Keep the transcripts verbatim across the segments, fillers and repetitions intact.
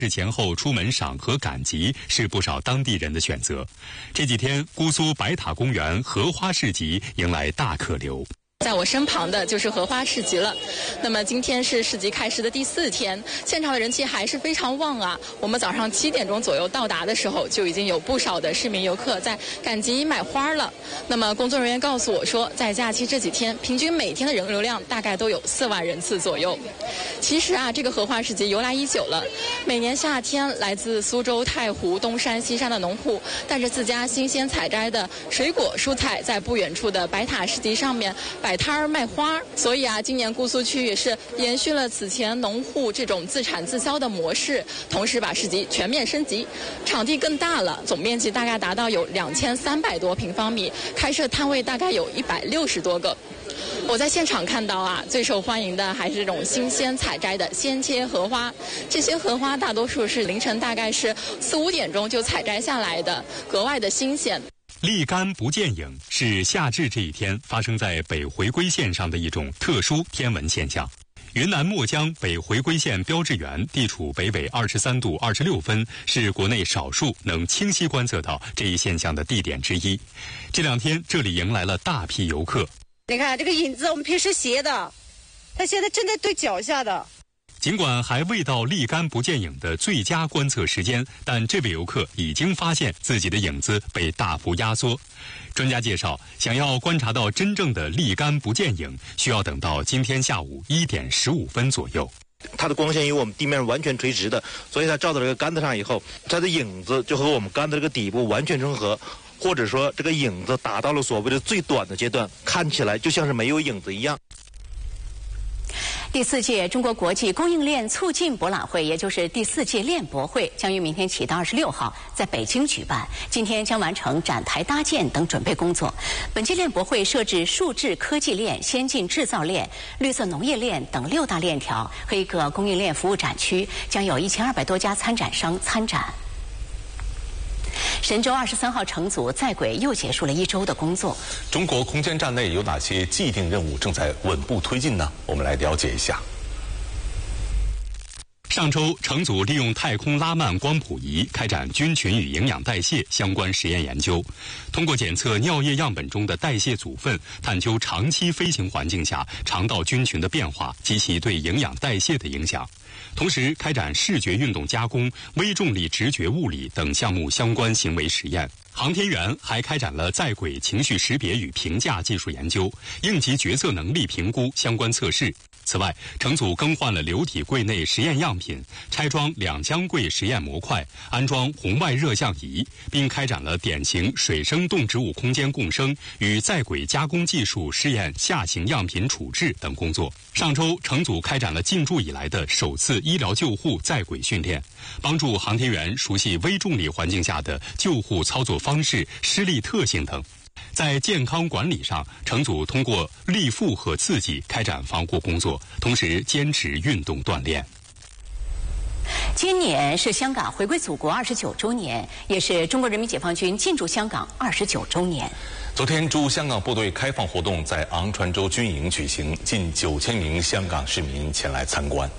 日前后出门赏荷赶集是不少当地人的选择。这几天，姑苏白塔公园荷花市集迎来大客流。 在我身旁的就是荷花市集了。那么今天是市集开始的第四天，现场的人气还是非常旺啊。我们早上七点钟左右到达的时候，就已经有不少的市民游客在赶集买花了。那么工作人员告诉我说，在假期这几天，平均每天的人流量大概都有四万人次左右。其实啊，这个荷花市集由来已久了。每年夏天，来自苏州、太湖、东山、西山的农户，带着自家新鲜采摘的水果、蔬菜，在不远处的白塔市集上面摆摊儿卖花。所以啊，今年姑苏区也是延续了此前农户这种自产自销的模式，同时把市集全面升级，场地更大了，总面积大概达到有两千三百多平方米，开设摊位大概有一百六十多个。我在现场看到啊，最受欢迎的还是这种新鲜采摘的鲜切荷花。这些荷花大多数是凌晨大概是四五点钟就采摘下来的，格外的新鲜。 立竿不见影是夏至这一天发生在北回归线上的一种特殊天文现象。云南墨江北回归线标志园地处北纬二十三度二十六分，是国内少数能清晰观测到这一现象的地点之一。这两天这里迎来了大批游客。 你看这个影子，我们平时斜的，它现在正在对脚下的。 尽管还未到立竿不见影的最佳观测时间，但这位游客已经发现自己的影子被大幅压缩。专家介绍，想要观察到真正的立竿不见影，需要等到今天下午一点十五分左右。 它的光线与我们地面完全垂直的，所以它照到这个杆子上以后，它的影子就和我们杆子这个底部完全重合，或者说这个影子达到了所谓的最短的阶段，看起来就像是没有影子一样。 第四届中国国际供应链促进博览会，也就是第四届链博会，将于明天起到二十六号在北京举办。今天将完成展台搭建等准备工作。本届链博会设置数字科技链、先进制造链、绿色农业链等六大链条和一个供应链服务展区，将有一千二百多家参展商参展。神舟二十三号乘组在轨又结束了一周的工作。 中国空间站内有哪些既定任务正在稳步推进呢？我们来了解一下。 上周，乘组利用太空拉曼光谱仪开展菌群与营养代谢相关实验研究，通过检测尿液样本中的代谢组分，探究长期飞行环境下肠道菌群的变化及其对营养代谢的影响。同时开展视觉运动加工、微重力直觉物理等项目相关行为实验。航天员还开展了在轨情绪识别与评价技术研究、应急决策能力评估相关测试。此外，乘组更换了流体柜内实验样品，拆装两箱柜实验模块，安装红外热像仪，并开展了典型水生动植物空间共生与在轨加工技术试验下行样品处置等工作。上周，乘组开展了进驻以来的首次医疗救护在轨训练，帮助航天员熟悉微重力环境下的救护操作方式、施力特性等。在健康管理上，乘组通过力负荷刺激开展防护工作，同时坚持运动锻炼。 今年是香港回归祖国二十九周年，也是中国人民解放军进驻香港二十九周年。 昨天，驻香港部队开放活动在昂船洲军营举行，近九千名香港市民前来参观。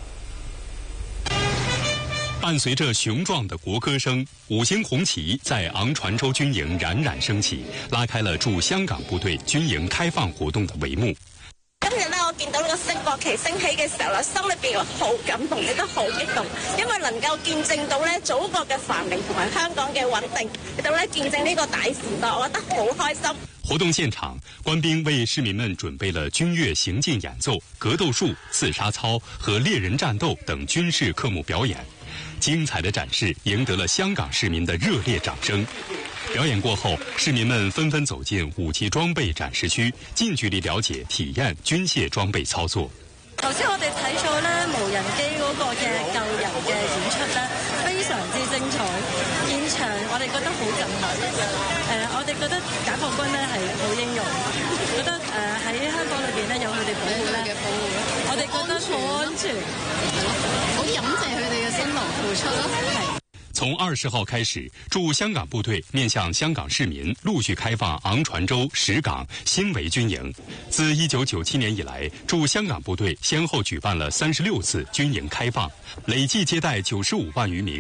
伴随着雄壮的国歌声，五星红旗在昂船洲军营冉冉升起，拉开了驻香港部隊军营開放活動嘅帷幕。 今日咧，我見到呢個升國旗升起嘅時候咧，心裏邊好感動，亦都好激動，因為能夠見證到咧祖國嘅繁榮同埋香港嘅穩定，亦都咧見證呢個大時代，我覺得好開心。 活動現場，官兵為市民們準備了軍樂行進演奏、格鬥術、刺殺操和獵人戰鬥等軍事科目表演。精彩的展示贏得了香港市民的熱烈掌聲。表演過後，市民們紛紛走進武器裝備展示區，近距離了解、體驗軍械裝備操作。 頭先我哋睇咗咧無人機嗰個嘅救人嘅演出咧，非常之精彩。現場我哋覺得好震撼。誒、呃，我哋覺得解放軍咧係好英勇，覺得誒喺、呃、香港裏邊咧有佢哋保護咧，我哋覺得好安全。好感謝佢哋嘅辛勞付出咯。係。 从二十号开始，驻香港部队面向香港市民陆续开放昂船洲、石港、新围军营。自一九九七年以来，驻香港部队先后举办了三十六次军营开放，累计接待九十五万余名